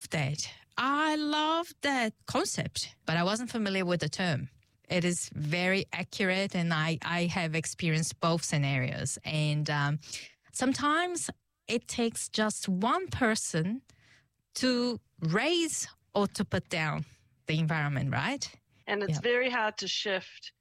that. I love that concept, but I wasn't familiar with the term. It is very accurate, and I have experienced both scenarios. And sometimes it takes just one person to raise or to put down the environment, right? And it's very hard to shift.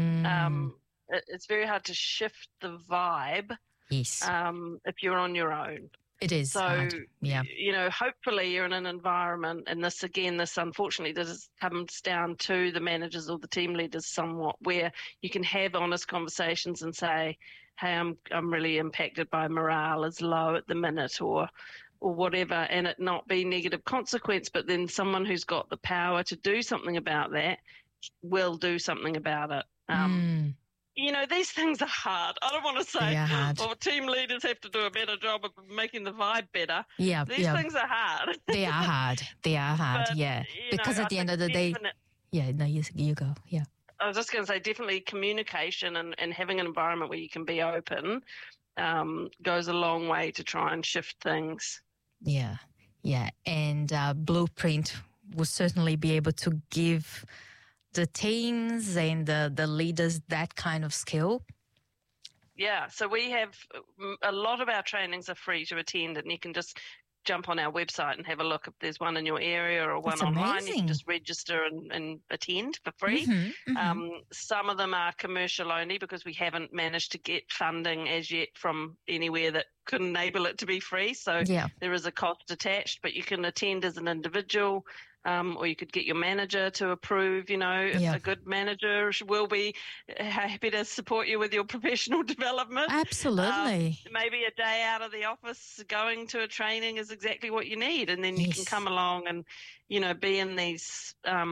It's very hard to shift the vibe. Yes. If you're on your own. It is hard. Yeah. You know, hopefully you're in an environment, and this unfortunately, this comes down to the managers or the team leaders somewhat, where you can have honest conversations and say, hey, I'm really impacted by morale is low at the minute, or whatever, and it not be negative consequence, but then someone who's got the power to do something about that will do something about it. You know, these things are hard. I don't want to say, well, team leaders have to do a better job of making the vibe better. Yeah, these things are hard. They are hard. They are hard, but, yeah. Because at the end of the day, you go, yeah. I was just going to say, definitely communication and having an environment where you can be open goes a long way to try and shift things. Yeah. And Blueprint will certainly be able to give the teams and the leaders that kind of skill. Yeah, so we have a lot of our trainings are free to attend, and you can just jump on our website and have a look if there's one in your area or one online. You can just register and attend for free. Some of them are commercial only because we haven't managed to get funding as yet from anywhere that could enable it to be free. So there is a cost attached, but you can attend as an individual. Or you could get your manager to approve, you know, a good manager will be happy to support you with your professional development. Absolutely. Maybe a day out of the office going to a training is exactly what you need. And then you can come along and, you know, be in these,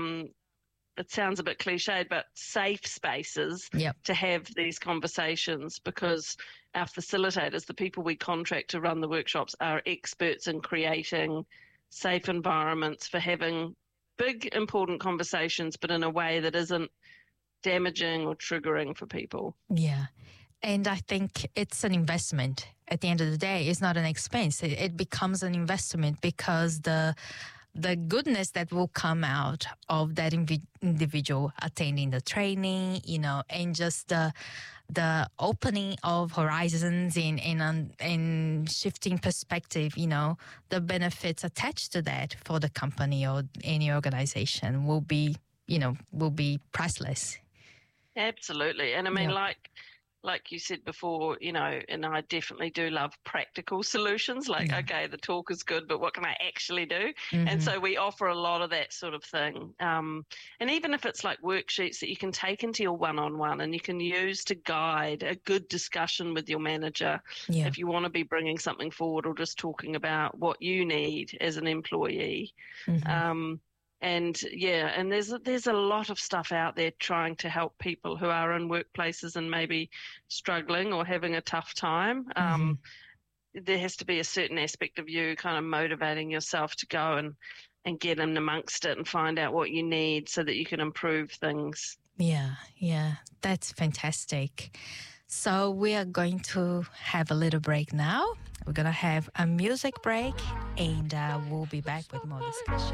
it sounds a bit cliched, but safe spaces to have these conversations, because our facilitators, the people we contract to run the workshops, are experts in creating safe environments for having big, important conversations, but in a way that isn't damaging or triggering for people. Yeah. And I think it's an investment. At the end of the day, it's not an expense. It becomes an investment, because the goodness that will come out of that individual attending the training, you know, and just the opening of horizons and shifting perspective, you know, the benefits attached to that for the company or any organization will be priceless. Absolutely. And I mean, like you said before, you know, and I definitely do love practical solutions. Like, okay, the talk is good, but what can I actually do? And so we offer a lot of that sort of thing. And even if it's like worksheets that you can take into your one-on-one and you can use to guide a good discussion with your manager if you want to be bringing something forward or just talking about what you need as an employee. And there's a lot of stuff out there trying to help people who are in workplaces and maybe struggling or having a tough time. There has to be a certain aspect of you kind of motivating yourself to go and get in amongst it and find out what you need so that you can improve things. Yeah, that's fantastic. So we are going to have a little break now. We're going to have a music break, and we'll be back with more discussion.